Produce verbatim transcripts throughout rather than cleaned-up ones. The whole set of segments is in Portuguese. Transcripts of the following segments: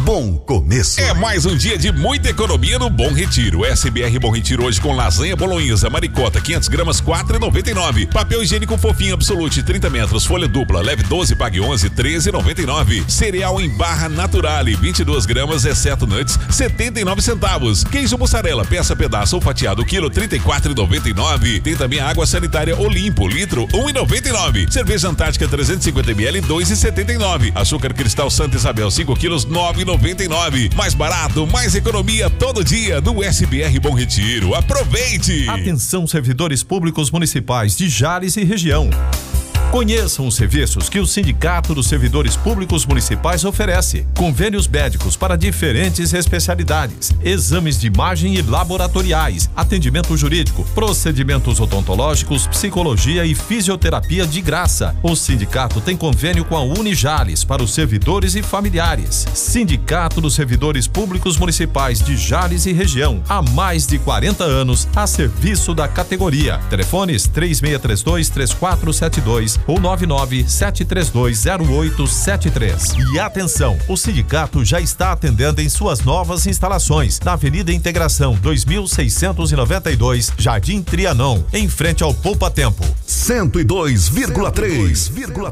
bom começo. É mais um dia de muita economia no Bom Retiro. S B R Bom Retiro hoje com lasanha bolonhesa, maricota, quinhentas gramas, quatro reais e noventa e nove centavos. Papel higiênico fofinho Absolute, trinta metros, folha dupla, leve doze, pague onze, treze reais e noventa e nove centavos. Cereal em barra Naturale, vinte e duas gramas, exceto nuts, setenta e nove centavos. Queijo mussarela, peça, pedaço ou fatiado, quilo, trinta e quatro reais e noventa e nove centavos. Tem também a água sanitária Olimpo, litro, um real e noventa e nove centavos. Cerveja Antártica trezentos e cinquenta mililitros, dois reais e setenta e nove centavos. Açúcar Cristal Santa Isabel, cinco quilos, nove reais e noventa e nove centavos. Mais barato, mais economia todo dia no S B R Bom Retiro. Aproveite! Atenção, servidores públicos municipais de Jales e região. Conheçam os serviços que o Sindicato dos Servidores Públicos Municipais oferece. Convênios médicos para diferentes especialidades, exames de imagem e laboratoriais, atendimento jurídico, procedimentos odontológicos, psicologia e fisioterapia de graça. O sindicato tem convênio com a Unijales para os servidores e familiares. Sindicato dos Servidores Públicos Municipais de Jales e região. Há mais de quarenta anos a serviço da categoria. Telefones três seis três dois, três quatro sete dois ou nove nove sete três dois zero oito sete três. E atenção, o sindicato já está atendendo em suas novas instalações na Avenida Integração dois mil seiscentos e noventa e dois, Jardim Trianon, em frente ao Poupa Tempo. cento e dois vírgula três.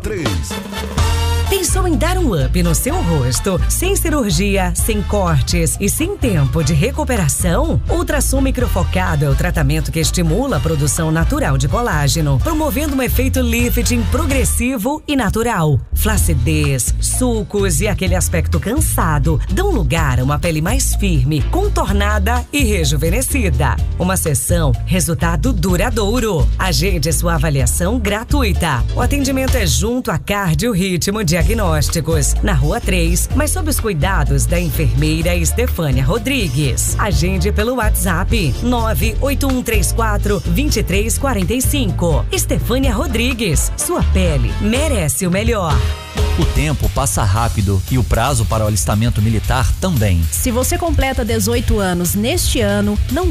Pensou em dar um up no seu rosto, sem cirurgia, sem cortes e sem tempo de recuperação? Ultrassom microfocado é o tratamento que estimula a produção natural de colágeno, promovendo um efeito lifting progressivo e natural. Flacidez, sulcos e aquele aspecto cansado dão lugar a uma pele mais firme, contornada e rejuvenescida. Uma sessão, resultado duradouro. Agende sua avaliação gratuita. O atendimento é junto a Cardio Ritmo Diagnósticos, na Rua três, mas sob os cuidados da enfermeira Estefânia Rodrigues. Agende pelo WhatsApp nove oito um três quatro, dois três quatro cinco. Estefânia Rodrigues, sua pele merece o melhor. O tempo passa rápido e o prazo para o alistamento militar também. Se você completa dezoito anos neste ano, não